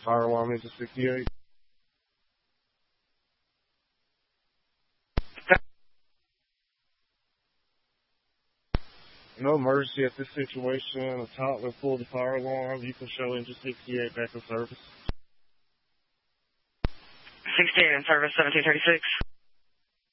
Fire alarm engine 68. No emergency at this situation. A toddler pulled the fire alarm. You can show engine 68 back in service. 68 in service, 1736.